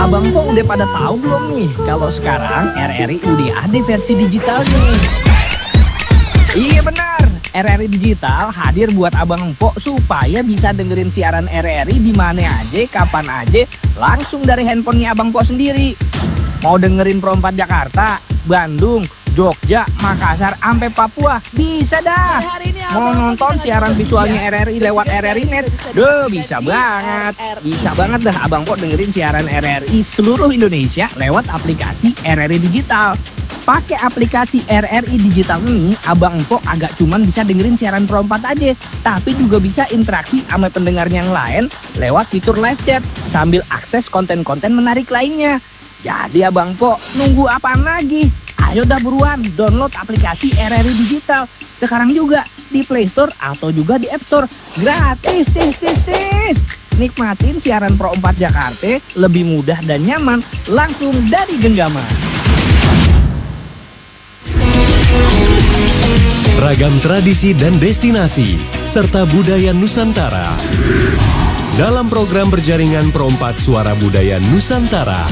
Abang kok udah pada tahu belum nih kalau sekarang RRI udah ada versi digitalnya nih? Iya benar, RRI Digital hadir buat Abang Empok supaya bisa dengerin siaran RRI di mana aja, kapan aja, langsung dari handphonenya Abang Empok sendiri. Mau dengerin Pro 4 Jakarta, Bandung, Jogja, Makassar, sampai Papua, bisa dah. Mau nonton siaran visualnya RRI lewat RRI Net, bisa banget. Bisa banget dah Abang Empok dengerin siaran RRI seluruh Indonesia lewat aplikasi RRI Digital. Pakai aplikasi RRI Digital ini, Abang Empok agak cuman bisa dengerin siaran Pro 4 aja, tapi juga bisa interaksi sama pendengar yang lain lewat fitur live chat sambil akses konten-konten menarik lainnya. Jadi Abang Empok nunggu apaan lagi? Ayo dah buruan download aplikasi RRI Digital sekarang juga di Play Store atau juga di App Store. Gratis, tis. Nikmatin siaran Pro 4 Jakarta lebih mudah dan nyaman langsung dari genggaman. Ragam tradisi dan destinasi, serta budaya Nusantara. Dalam program berjaringan Pro 4 Suara Budaya Nusantara.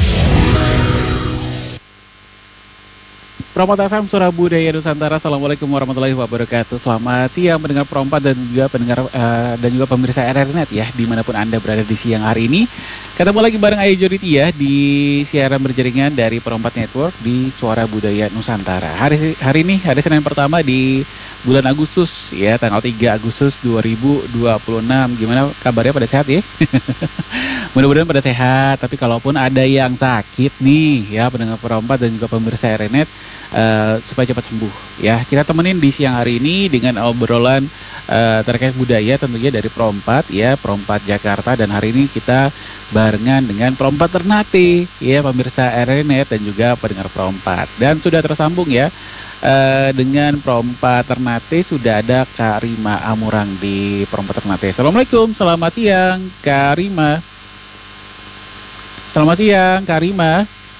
Pro 4 FM Suara Budaya Nusantara. Assalamualaikum warahmatullahi wabarakatuh. Selamat siang pendengar Pro 4 dan juga pendengar dan juga pemirsa RRI Net ya, dimanapun Anda berada di siang hari ini. Ketemu lagi bareng Ayu Joditia di siaran berjaringan dari Pro 4 Network di Suara Budaya Nusantara. Hari ini hari Senin pertama di bulan Agustus ya, tanggal 3 Agustus 2026. Gimana kabarnya, pada sehat ya? Mudah-mudahan pada sehat, tapi kalaupun ada yang sakit nih ya pendengar Pro 4 dan juga pemirsa RRI Net, supaya cepat sembuh ya. Kita temenin di siang hari ini dengan obrolan terkait budaya tentunya dari Pro 4 ya, Pro 4 Jakarta, dan hari ini kita barengan dengan Pro 4 Ternate ya, pemirsa RRI Net dan juga pendengar Pro 4. Dan sudah tersambung ya dengan Pro 4 Ternate, sudah ada Kak Rima Amurang di Pro 4 Ternate. Assalamualaikum, selamat siang Kak Rima. Selamat siang Kak Rima.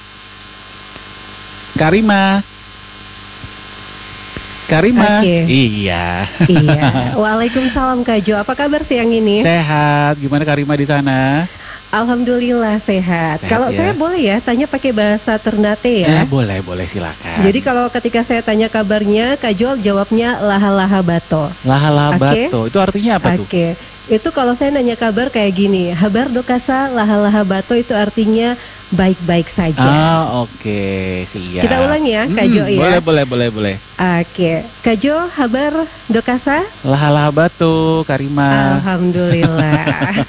Kak Rima. Karima. Okay. Iya. Waalaikumsalam Kak Jo. Apa kabar siang ini? Sehat. Gimana Karima di sana? Alhamdulillah sehat. Kalau ya? Saya boleh ya tanya pakai bahasa Ternate ya? Boleh silakan. Jadi kalau ketika saya tanya kabarnya, Kak Jo jawabnya laha-laha bato. Laha-laha bato. Itu artinya apa tuh? Oke. Itu kalau saya nanya kabar kayak gini, habar dokasa laha-laha bato itu artinya baik-baik saja. Oke, siap. Kita ulang ya, Kak Jo ya. Boleh. Oke, Kak Jo, habar dokasa? Laha-laha bato, Karima. Alhamdulillah.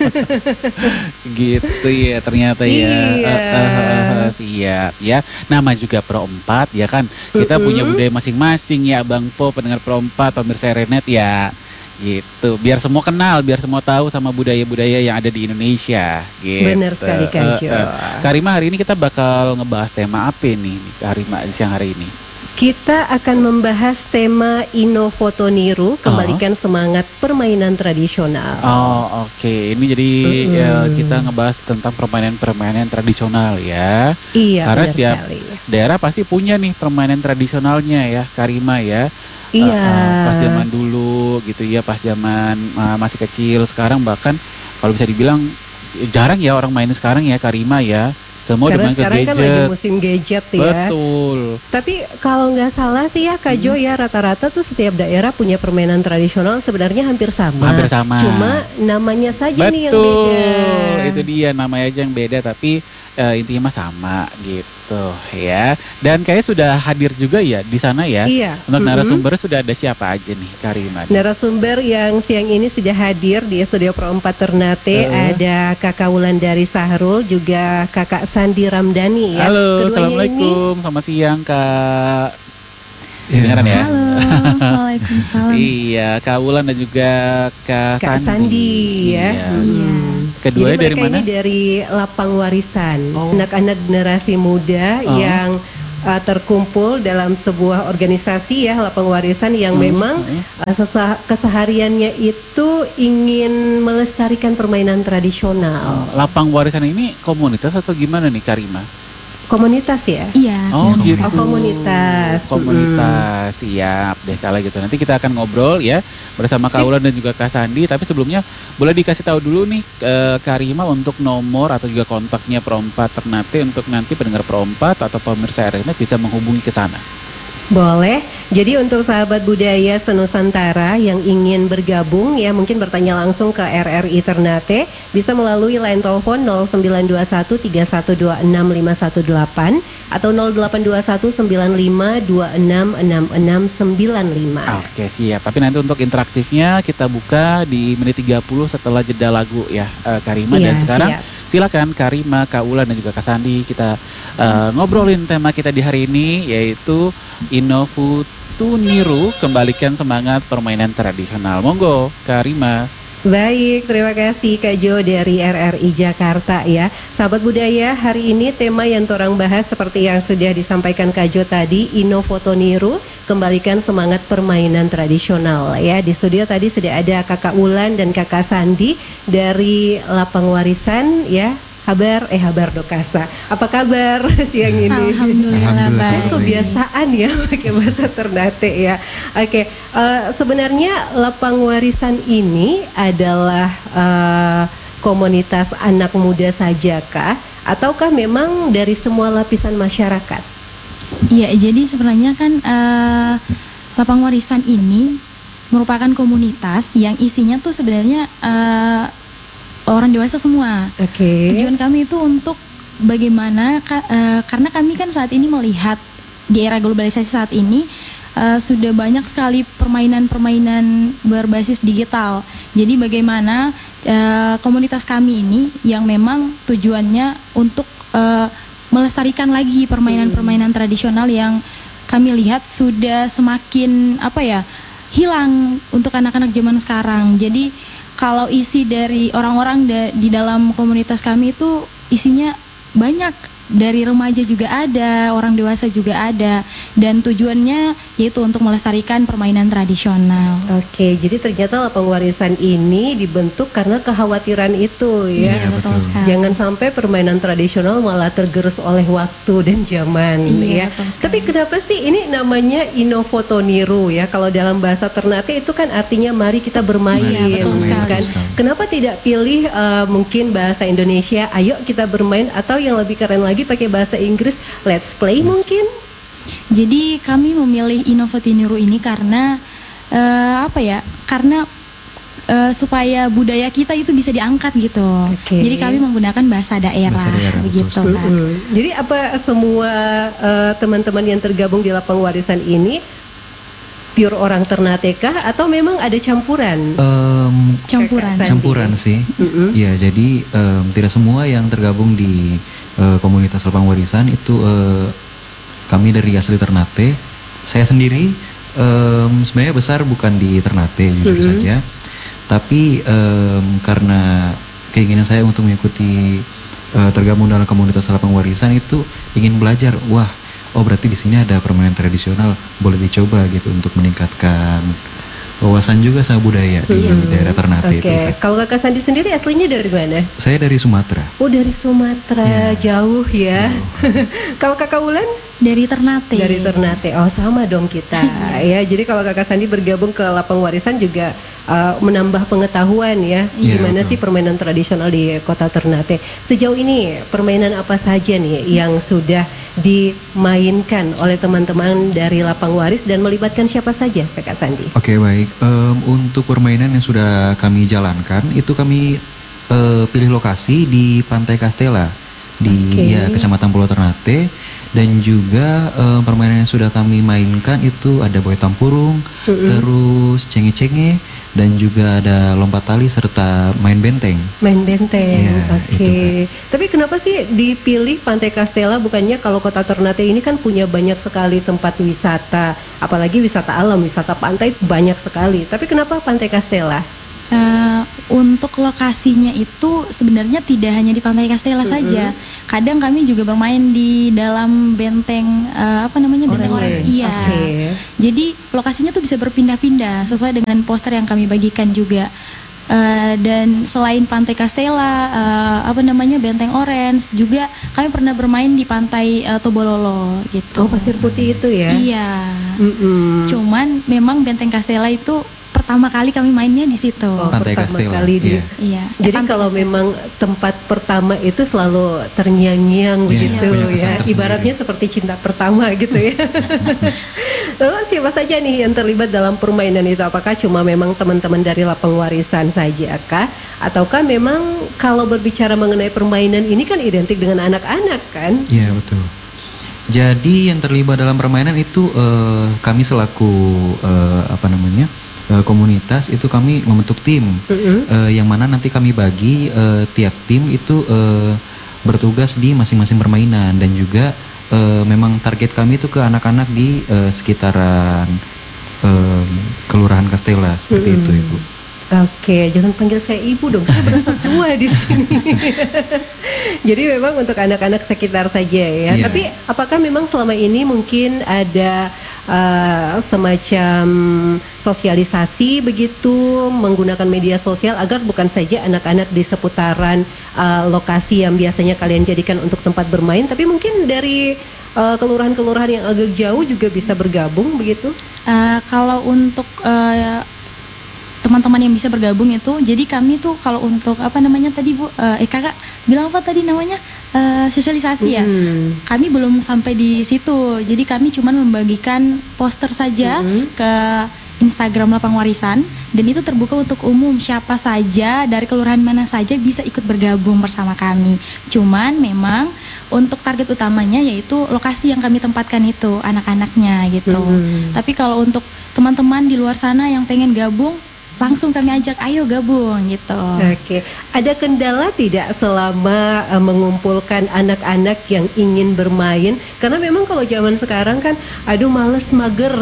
Gitu ya ternyata ya. Iya. Siap ya. Nama juga Pro 4 ya kan. Kita punya budaya masing-masing ya, Bang Po, pendengar Pro 4, pemirsa RRI Net ya. Gitu, biar semua kenal, biar semua tahu sama budaya-budaya yang ada di Indonesia gitu. Benar sekali Kak Jo. Karima, hari ini kita bakal ngebahas tema apa nih Karima di siang hari ini? Kita akan membahas tema Inofoto Niru, kembalikan semangat permainan tradisional. Oke. Ini jadi kita ngebahas tentang permainan-permainan tradisional ya. Iya, karena benar setiap sekali. daerah pasti punya nih permainan tradisionalnya ya, Karima ya. Iya. Pas zaman dulu gitu ya, pas zaman masih kecil. Sekarang bahkan kalau bisa dibilang jarang ya orang main sekarang ya, Karima ya. Semua Karena udah main ke sekarang gadget. kan lagi musim gadget ya. Betul. Tapi kalau nggak salah sih ya Kak Jo ya, rata-rata tuh setiap daerah punya permainan tradisional sebenarnya hampir sama. Hampir sama. Cuma namanya saja nih yang beda. Betul, itu dia namanya aja yang beda, tapi intinya mah sama gitu ya. Dan kayaknya sudah hadir juga ya di sana ya. Iya. Untuk narasumber sudah ada siapa aja nih Karima? Narasumber yang siang ini sudah hadir di studio Pro 4 Ternate ada Kakak Wulandari Sahrul, juga Kakak Sandi Ramdhani ya. Halo, Keduanya assalamualaikum, selamat siang Kak. Ya. Dengaran ya? Halo, waalaikumsalam. Iya, Kak Wulan dan juga Kak Sandi ya. Iya. Keduanya Jadi dari mereka mana? ini dari Lapang Warisan, anak-anak generasi muda yang terkumpul dalam sebuah organisasi ya, Lapang Warisan, yang memang kesehariannya itu ingin melestarikan permainan tradisional. Lapang Warisan ini komunitas atau gimana nih Karima? komunitas ya? Iya. Oh gitu. Oh, komunitas. Komunitas, siap deh kalau gitu. Nanti kita akan ngobrol ya bersama Kak Ulan dan juga Kak Sandi. Tapi sebelumnya boleh dikasih tahu dulu nih Kak Rima untuk nomor atau juga kontaknya Pro4 Ternate untuk nanti pendengar Pro4 atau pemirsa RRI bisa menghubungi ke sana. Boleh. Jadi untuk sahabat budaya senusantara yang ingin bergabung ya mungkin bertanya langsung ke RRI Ternate bisa melalui line telepon 0921 3126 518 atau 0821 95 26 66 95. Oke siap. Tapi nanti untuk interaktifnya kita buka di menit 30 setelah jeda lagu ya Kak Rima. Iya, Dan sekarang siap. silakan Kak Rima, Kak Ulan dan juga Kak Sandi kita ngobrolin tema kita di hari ini yaitu Inofutu Niru, kembalikan semangat permainan tradisional. Monggo Kak Rima. Baik, terima kasih Kak Jo dari RRI Jakarta ya. Sahabat budaya, hari ini tema yang torang bahas seperti yang sudah disampaikan Kak Jo tadi, Inofoto Niru, kembalikan semangat permainan tradisional ya. Di studio tadi sudah ada Kakak Ulan dan Kakak Sandi dari Lapang Warisan ya. Habar Dokasa. Apa kabar siang ini? Alhamdulillah baik. Kebiasaan ya pakai bahasa Ternate ya. Oke, sebenarnya Lapang Warisan ini adalah komunitas anak muda saja kah? Ataukah memang dari semua lapisan masyarakat? Iya, jadi sebenarnya kan Lapang Warisan ini merupakan komunitas yang isinya tuh sebenarnya orang dewasa semua. Oke. Tujuan kami itu untuk bagaimana karena kami kan saat ini melihat di era globalisasi saat ini sudah banyak sekali permainan-permainan berbasis digital. Jadi bagaimana komunitas kami ini yang memang tujuannya untuk melestarikan lagi permainan-permainan tradisional yang kami lihat sudah semakin hilang untuk anak-anak zaman sekarang. Jadi kalau isi dari orang-orang di dalam komunitas kami itu isinya banyak, dari remaja juga ada, orang dewasa juga ada, dan tujuannya yaitu untuk melestarikan permainan tradisional. Oke, jadi ternyata Lapang Warisan ini dibentuk karena kekhawatiran itu ya. Iya, betul sekali. Jangan sampai permainan tradisional malah tergerus oleh waktu dan zaman Iya, ya. betul sekali. Tapi kenapa sih ini namanya Inofoto Niru ya? Kalau dalam bahasa Ternate itu kan artinya mari kita bermain, Iya, betul sekali. kan? Kenapa tidak pilih mungkin bahasa Indonesia, ayo kita bermain, atau yang lebih keren lagi pakai bahasa Inggris, let's play mungkin? Jadi kami memilih Inofoto Niru ini karena supaya budaya kita itu bisa diangkat gitu. Oke. Jadi kami menggunakan bahasa daerah, begitu kan. Jadi apa semua teman-teman yang tergabung di Lapang Warisan ini pure orang Ternate kah atau memang ada campuran? Campuran. Kakak Campuran sih. Ya, jadi tidak semua yang tergabung di komunitas Lapang Warisan itu kami dari asli Ternate. Saya sendiri sebenarnya besar bukan di Ternate jujur saja. Tapi karena keinginan saya untuk mengikuti tergabung dalam komunitas Lapang Warisan itu ingin belajar. Wah, oh berarti di sini ada permainan tradisional, boleh dicoba gitu untuk meningkatkan wawasan juga sama budaya di daerah Ternate itu. Oke, kalau Kakak Sandi sendiri aslinya dari mana? Saya dari Sumatera. Oh, dari Sumatera, jauh ya. Kalau Kakak Ulan? Dari Ternate. Dari Ternate. Oh, sama dong kita. Ya, jadi kalau Kakak Sandi bergabung ke Lapang Warisan juga menambah pengetahuan ya, Iya, gimana betul. sih permainan tradisional di Kota Ternate. Sejauh ini permainan apa saja nih yang sudah dimainkan oleh teman-teman dari Lapang Waris dan melibatkan siapa saja, Kakak Sandi? Oke, baik. Untuk permainan yang sudah kami jalankan itu kami pilih lokasi di Pantai Castella di Kecamatan Pulau Ternate, dan juga permainan yang sudah kami mainkan itu ada boy tampurung, terus cenge-cenge, dan juga ada lompat tali serta main benteng. Main benteng, Iya, oke. itu, Tapi kenapa sih dipilih Pantai Castella? Bukannya kalau Kota Ternate ini kan punya banyak sekali tempat wisata, apalagi wisata alam, wisata pantai banyak sekali. Tapi kenapa Pantai Castella? Untuk lokasinya itu sebenarnya tidak hanya di Pantai Castella saja. Kadang kami juga bermain di dalam benteng benteng Orange. Iya. Oke. Jadi lokasinya tuh bisa berpindah-pindah sesuai dengan poster yang kami bagikan juga. Dan selain Pantai Castella, Benteng Orange, juga kami pernah bermain di Pantai Tobololo gitu. Oh, Pasir Putih itu ya? Iya. Cuman memang Benteng Castella itu pertama kali kami mainnya di situ. Oh, Pantai pertama Castella, kali di. iya. Iya. Jadi Pantai kalau Castella. memang tempat pertama itu selalu terngiang-ngiang Iya, begitu punya kesan ya. tersendiri. Ibaratnya seperti cinta pertama gitu ya. Lalu siapa saja nih yang terlibat dalam permainan itu? Apakah cuma memang teman-teman dari Lapang Warisan saja kah? Ataukah memang kalau berbicara mengenai permainan ini kan identik dengan anak-anak kan? Iya, betul. Jadi yang terlibat dalam permainan itu kami selaku komunitas itu kami membentuk tim yang mana nanti kami bagi tiap tim itu bertugas di masing-masing permainan, dan juga memang target kami itu ke anak-anak di sekitaran Kelurahan Castella seperti itu, Ibu. Oke, jangan panggil saya ibu dong, saya berasa tua di sini. Jadi memang untuk anak-anak sekitar saja ya. Iya. Tapi apakah memang selama ini mungkin ada semacam sosialisasi begitu menggunakan media sosial agar bukan saja anak-anak di seputaran lokasi yang biasanya kalian jadikan untuk tempat bermain, tapi mungkin dari kelurahan-kelurahan yang agak jauh juga bisa bergabung begitu? Kalau untuk teman-teman yang bisa bergabung itu, jadi kami tuh kalau untuk tadi Bu, kakak bilang apa tadi namanya, sosialisasi ya. Kami belum sampai di situ, jadi kami cuma membagikan poster saja ke Instagram Lapang Warisan, dan itu terbuka untuk umum, siapa saja dari kelurahan mana saja bisa ikut bergabung bersama kami. Cuman memang untuk target utamanya yaitu lokasi yang kami tempatkan itu anak-anaknya gitu. Tapi kalau untuk teman-teman di luar sana yang pengen gabung, langsung kami ajak, ayo gabung gitu. Oke, ada kendala tidak selama mengumpulkan anak-anak yang ingin bermain? Karena memang kalau zaman sekarang kan, aduh males, mager.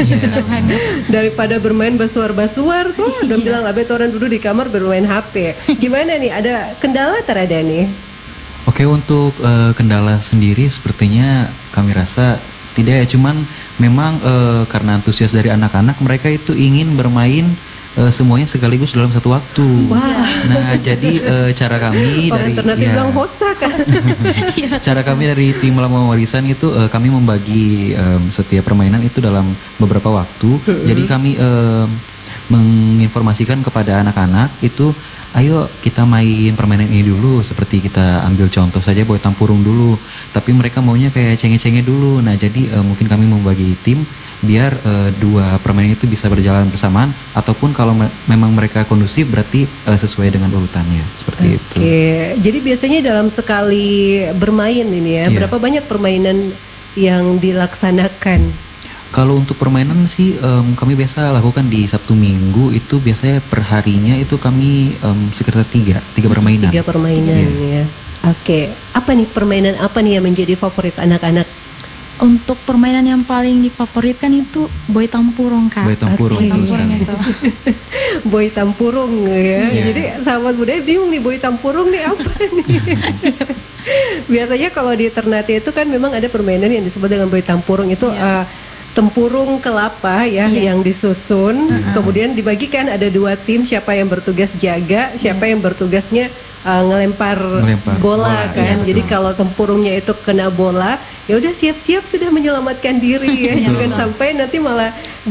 Daripada bermain basuar-basuar tuh, udah bilang abet orang duduk di kamar bermain HP. Gimana nih, ada kendala terada nih? Oke, untuk kendala sendiri sepertinya kami rasa tidak ya, cuman memang karena antusias dari anak-anak, mereka itu ingin bermain semuanya sekaligus dalam satu waktu. Nah, jadi cara kami Orang dari ternyata bilang hosa kan? cara kami dari tim Lapang Warisan itu kami membagi setiap permainan itu dalam beberapa waktu. Jadi kami menginformasikan kepada anak-anak itu, ayo kita main permainan ini dulu, seperti kita ambil contoh saja boy tampurung dulu, tapi mereka maunya kayak cenge-cenge dulu. Nah, jadi mungkin kami membagi tim biar dua permainan itu bisa berjalan bersamaan, ataupun kalau memang mereka kondusif berarti sesuai dengan urutannya seperti itu. Oke, jadi biasanya dalam sekali bermain ini ya, berapa banyak permainan yang dilaksanakan? Kalau untuk permainan sih kami biasa lakukan di Sabtu Minggu, itu biasanya per harinya itu kami sekitar tiga permainan. 3 permainan ya. Oke, apa nih permainan apa nih yang menjadi favorit anak-anak? Untuk permainan yang paling difavoritkan itu boy tampurung, Kak. Boy tampurung Boy itu tampurung sekarang. itu. Boy tampurung ya. Jadi sahabat budaya bingung nih, boy tampurung nih apa nih? Biasanya kalau di Ternate itu kan memang ada permainan yang disebut dengan boy tampurung itu tempurung kelapa ya yang disusun, kemudian dibagikan ada 2 tim, siapa yang bertugas jaga, siapa yang bertugasnya ngelempar bola kan. Jadi kalau tempurungnya itu kena bola, ya udah siap-siap sudah menyelamatkan diri ya. Jangan sampai nanti malah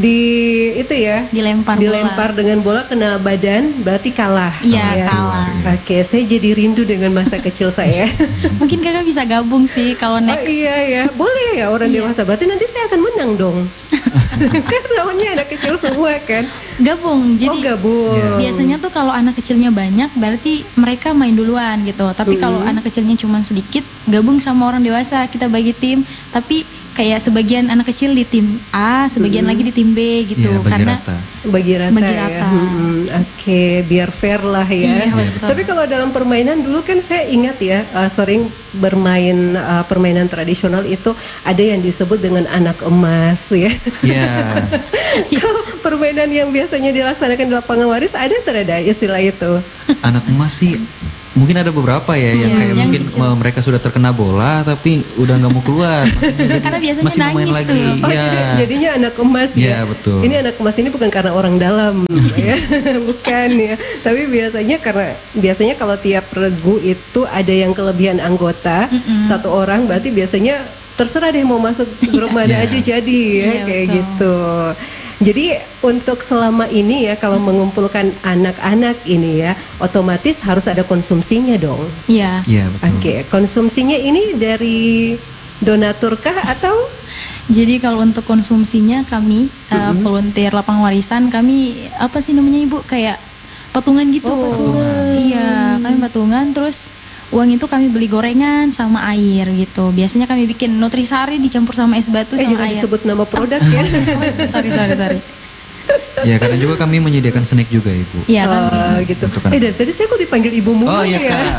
dilempar dengan bola kena badan, berarti kalah. Iya, kalah. Oke, saya jadi rindu dengan masa kecil saya. Mungkin kakak bisa gabung sih kalau next. Oh iya ya, boleh ya orang dewasa. Berarti nanti saya akan menang dong. Kan lawannya anak kecil semua kan. Gabung. Jadi gabung. biasanya tuh kalau anak kecilnya banyak berarti mereka main duluan gitu. Tapi kalau anak kecilnya cuma sedikit, gabung sama orang dewasa, kita bagi tim. Tapi kayak sebagian anak kecil di tim A, sebagian lagi di tim B gitu. Karena bagi rata. Ya. Oke, biar fair lah ya. Tapi kalau dalam permainan dulu kan saya ingat ya, sering bermain permainan tradisional itu ada yang disebut dengan anak emas ya. Kalau permainan yang biasanya dilaksanakan di lapangan waris ada terada istilah itu? Anak emas sih mungkin ada beberapa ya yang Iya, kayak yang mungkin kecil. mereka sudah terkena bola tapi udah nggak mau keluar. Maksudnya Karena biasanya masih mau main nangis lagi. tuh. Oh, Iya. jadinya anak emas ya. Iya, betul. Ini anak emas ini bukan karena orang dalam ya, bukan ya. Tapi biasanya kalau tiap regu itu ada yang kelebihan anggota, satu orang berarti biasanya terserah deh mau masuk grup mana Iya. aja jadi ya, Iya, kayak betul. gitu. Jadi untuk selama ini ya kalau mengumpulkan anak-anak ini ya, otomatis harus ada konsumsinya dong. Iya. Iya, betul. Oke, konsumsinya ini dari donatur kah atau? Jadi kalau untuk konsumsinya kami volunteer lapang warisan, kami apa sih namanya Ibu, kayak patungan gitu. Oh, patungan. Iya, kami patungan, terus uang itu kami beli gorengan sama air gitu. Biasanya kami bikin nutrisari dicampur sama es batu sama Jangan air. disebut nama produk ya. sorry. Ya, karena juga kami menyediakan snack juga, Ibu. Iya kan. Oh, gitu. Untuk anak. Dan tadi saya kok dipanggil Ibu mulu Oh iya, ya. Kak.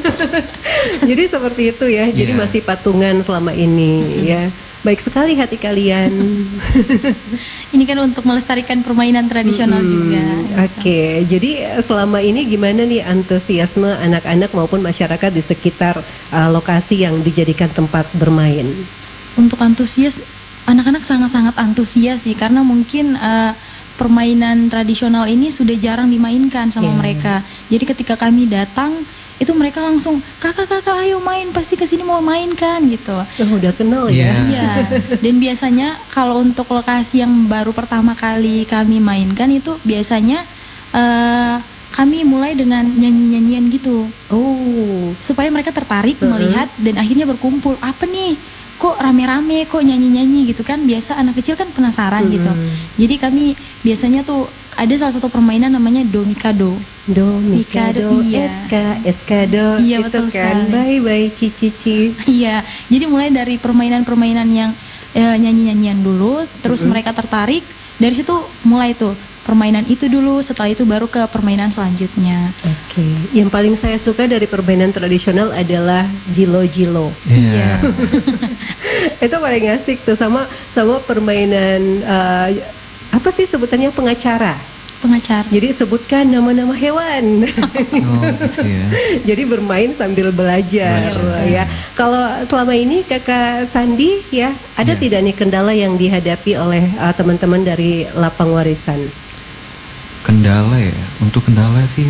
Jadi seperti itu ya. Jadi Iya. masih patungan selama ini ya. Baik sekali hati kalian. Ini kan untuk melestarikan permainan tradisional juga. Oke, jadi selama ini gimana nih antusiasme anak-anak maupun masyarakat di sekitar lokasi yang dijadikan tempat bermain? Untuk antusias, anak-anak sangat-sangat antusias sih, karena mungkin permainan tradisional ini sudah jarang dimainkan sama Iya. mereka. Jadi ketika kami datang, itu mereka langsung kakak ayo main, pasti kesini mau main kan gitu. Oh, udah kenal ya. Iya. Iya. Dan biasanya kalau untuk lokasi yang baru pertama kali kami mainkan itu biasanya kami mulai dengan nyanyi-nyanyian gitu. Oh, Supaya mereka tertarik melihat dan akhirnya berkumpul. Apa nih? Kok rame-rame, kok nyanyi-nyanyi gitu kan? Biasa anak kecil kan penasaran gitu. Jadi kami biasanya tuh ada salah satu permainan namanya Domikado. do, mikado, Iya. eskado, Iya, itu betul kan. sekali. Bye, cici. Iya, jadi mulai dari permainan-permainan yang nyanyi-nyanyian dulu, terus mereka tertarik, dari situ mulai tuh permainan itu dulu, setelah itu baru ke permainan selanjutnya. Oke, yang paling saya suka dari permainan tradisional adalah jilo-jilo. Iya. Itu paling asik tuh sama permainan apa sih sebutannya pengacara. Pengacara. Jadi sebutkan nama-nama hewan. Oh, gitu ya. Jadi bermain sambil belajar ya. Kalau selama ini Kakak Sandi ya, ada Iya. tidak nih kendala yang dihadapi oleh teman-teman dari lapang warisan? Kendala ya. Untuk kendala sih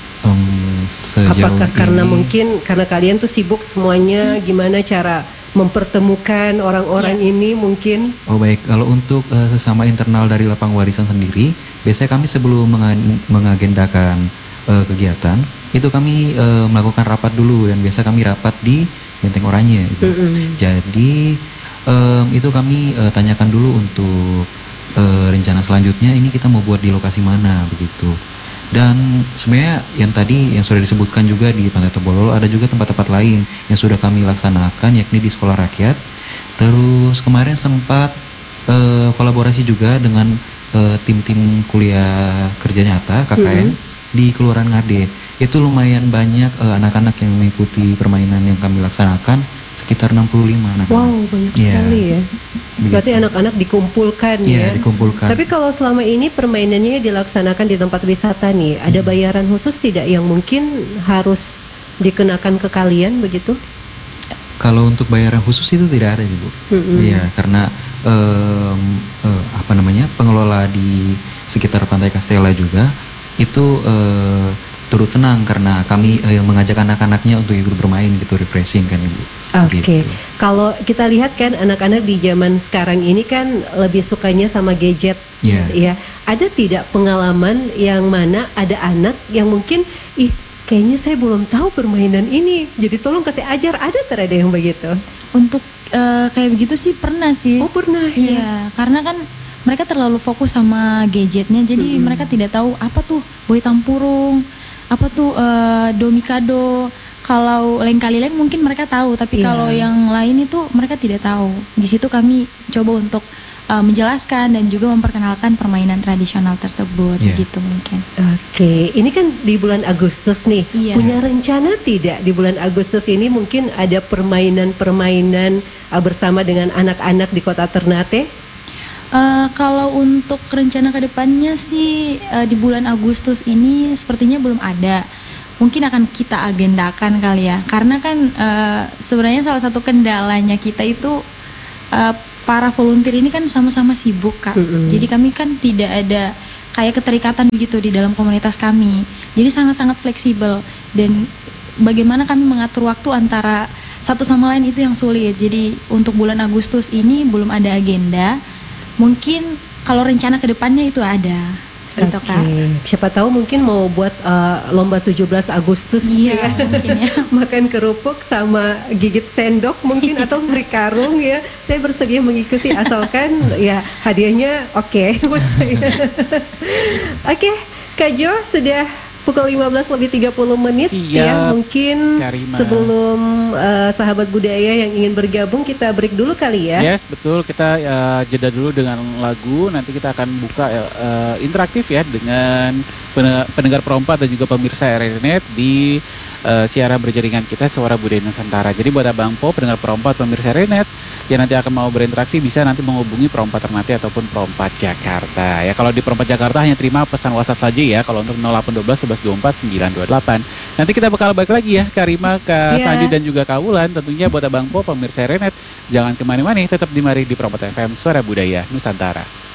sejauh Apakah karena ini- mungkin karena kalian tuh sibuk semuanya, gimana cara mempertemukan orang-orang ini mungkin? Oh baik, kalau untuk sesama internal dari lapang warisan sendiri, biasanya kami sebelum mengagendakan kegiatan, itu kami melakukan rapat dulu dan biasa kami rapat di Benteng Oranye. Gitu. Jadi itu kami tanyakan dulu untuk rencana selanjutnya ini kita mau buat di lokasi mana begitu. Dan sebenarnya yang tadi yang sudah disebutkan juga di Pantai Tebololo ada juga tempat-tempat lain yang sudah kami laksanakan yakni di sekolah rakyat. Terus kemarin sempat kolaborasi juga dengan tim-tim kuliah kerja nyata KKN di Kelurahan Ngade. Itu lumayan banyak anak-anak yang mengikuti permainan yang kami laksanakan, sekitar 65 anak. Wow, banyak Iya. sekali ya. Berarti Begitu. anak-anak dikumpulkan Iya, ya. dikumpulkan. Tapi kalau selama ini permainannya dilaksanakan di tempat wisata nih, ada bayaran khusus tidak yang mungkin harus dikenakan ke kalian begitu? Kalau untuk bayaran khusus itu tidak ada, Ibu. Iya, karena apa namanya pengelola di sekitar Pantai Kastela juga itu turut senang karena kami mengajak anak-anaknya untuk ikut bermain gitu, refreshing kan, Ibu. Oke, Gitu. kalau kita lihat kan anak-anak di zaman sekarang ini kan lebih sukanya sama gadget, Iya. ya. Ada tidak pengalaman yang mana ada anak yang mungkin, kayaknya saya belum tahu permainan ini, jadi tolong kasih ajar, ada terada yang begitu? Untuk kayak begitu sih pernah sih. Oh pernah ya? Iya, karena kan mereka terlalu fokus sama gadgetnya, jadi mereka tidak tahu apa tuh boy tampurung, apa tuh domikado. Kalau leng-kali-leng mungkin mereka tahu, tapi Iya. kalau yang lain itu mereka tidak tahu. Di situ kami coba untuk menjelaskan dan juga memperkenalkan permainan tradisional tersebut, Iya. gitu mungkin. Oke, ini kan di bulan Agustus nih. Iya. Punya rencana tidak di bulan Agustus ini mungkin ada permainan-permainan bersama dengan anak-anak di Kota Ternate? Kalau untuk rencana kedepannya sih di bulan Agustus ini sepertinya belum ada. mungkin akan kita agendakan kali ya. Karena kan sebenarnya salah satu kendalanya kita itu para volunteer ini kan sama-sama sibuk Kak. Jadi kami kan tidak ada kayak keterikatan begitu di dalam komunitas kami. Jadi sangat-sangat fleksibel, dan bagaimana kami mengatur waktu antara satu sama lain itu yang sulit. Jadi untuk bulan Agustus ini belum ada agenda. Mungkin kalau rencana kedepannya itu ada. Gitu, Kak. Siapa tahu mungkin mau buat lomba 17 Agustus Iya, ya. mungkin ya. Makan kerupuk sama gigit sendok mungkin atau beri karung ya. Saya bersedia mengikuti asalkan ya hadiahnya oke buat saya. Oke, Kak Jo, sudah pukul 15:30 ya. Mungkin Karima. sebelum sahabat budaya yang ingin bergabung kita break dulu kali ya. Yes, betul. Kita jeda dulu dengan lagu. Nanti kita akan buka interaktif ya dengan pendengar Perompak dan juga pemirsa RRI.net di siaran berjaringan kita Suara Budaya Nusantara. Jadi buat Abang Po, pendengar Perompak, pemirsa RRI.net yang nanti akan mau berinteraksi bisa nanti menghubungi Perompak Ternate ataupun Perompak Jakarta. Ya, kalau di Perompak Jakarta hanya terima pesan WhatsApp saja ya. Kalau untuk 0812 1124 928. Nanti kita bakal balik lagi ya, Karima, Kak Sandi dan juga Kak Wulan. Tentunya buat Abang Po, pemirsa RRI.net, jangan kemana-mana, tetap di Mari di Perompak FM Suara Budaya Nusantara.